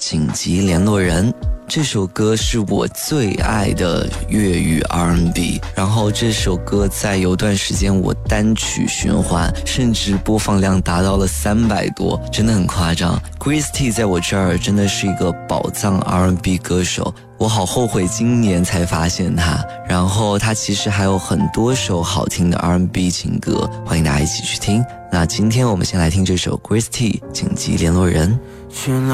紧急联络人。这首歌是我最爱的粤语 R&B， 然后这首歌在有段时间我单曲循环，甚至播放量达到了300多，真的很夸张。Grace T 在我这儿真的是一个宝藏 R&B 歌手，我好后悔今年才发现他。然后他其实还有很多首好听的 R&B 情歌，欢迎大家一起去听。那今天我们先来听这首 Grace T 紧急联络人。